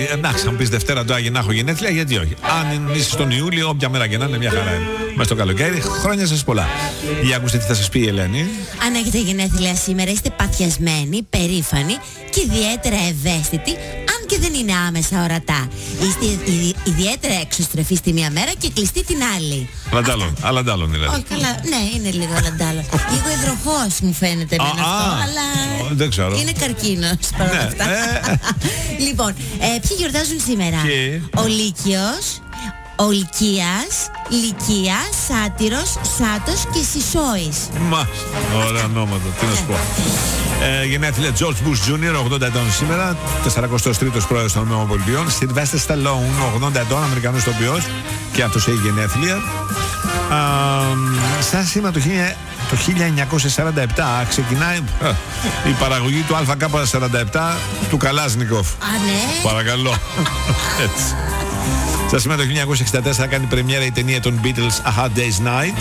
εντάξει, θα μου πεις Δευτέρα τώρα για να έχω γενέθλια, γιατί όχι. Αν είσαι στον Ιούλιο, όποια μέρα και να είναι, μια χαρά είναι. Μέσα στο καλοκαίρι, χρόνια σας πολλά. Για ακούστε τι θα σας πει η Ελένη. Αν έχετε γενέθλια σήμερα, είστε παθιασμένοι, περήφανοι και ιδιαίτερα ευαίσθητοι, αν και δεν είναι άμεσα ορατά. Είστε ιδιαίτερα εξωστρεφείς τη μία μέρα και κλειστοί την άλλη. Αλαντάλλον δηλαδή. Όχι, καλά, ναι, είναι λίγο αλαντάλλον. Λίγο υδροχός μου φαίνεται εμένα αυτό, αλλά δεν ξέρω. Είναι καρκίνος παρόλα αυτά. Λοιπόν, ποιοι γιορτάζουν σήμερα? Ο Λύκειος, ο Λυκίας, Λυκία, Σάτυρος, Σάτος και Σισόης. Ωραία ονόματα, τι να σου πω. Γενέθλια George Bush Jr., 80 ετών σήμερα, 43ος πρόεδρος των ΗΠΑ. Sylvester Stallone, 80 ετών, Αμερικανός ηθοποιός, και αυτός έχει γενέθλια. Σαν σήμερα το 1947 ξεκινάει η παραγωγή του ΑΚ-47 του Καλάσνικοφ. Ναι. Παρακαλώ. Έτσι. Σαν σήμερα το 1964 κάνει πρεμιέρα η ταινία των Beatles A Hard Day's Night.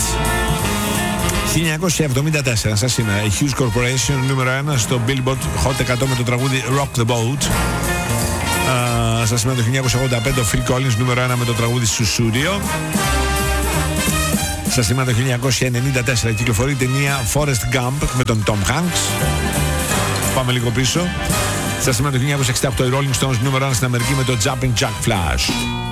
1974, σαν σήμερα, η Hughes Corporation νούμερο 1 στο Billboard Hot 100 με το τραγούδι Rock the Boat. Σαν σήμερα το 1985 ο Phil Collins νούμερο 1 με το τραγούδι Sussudio. Σαν σήμερα το 1994 κυκλοφορεί η ταινία Forrest Gump με τον Tom Hanks. Πάμε λίγο πίσω. Σαν σήμερα το 1968 οι Rolling Stones νούμερο 1 στην Αμερική με το Jumping Jack Flash.